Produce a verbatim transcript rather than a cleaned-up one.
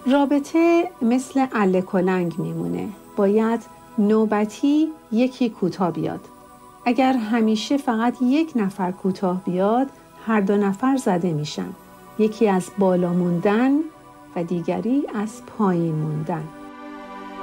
رابطه مثل اله کلنگ میمونه. باید نوبتی یکی کوتاه بیاد. اگر همیشه فقط یک نفر کوتاه بیاد، هر دو نفر زده میشن. یکی از بالا موندن و دیگری از پایین موندن.